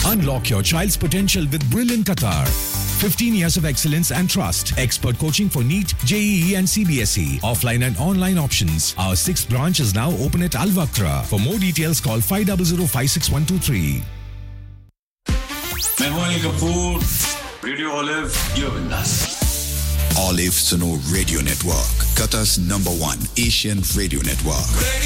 Unlock your child's potential with Brilliant Qatar. 15 years of excellence and trust. Expert coaching for NEET, JEE and CBSE. Offline and online options. Our 6th branch is now open at Al Wakra. For more details, call 500-56123. मैं हूं Anil Kapoor, radio olive, you're with us. Olive Suno Radio Network, Qatar's #1 Asian radio network.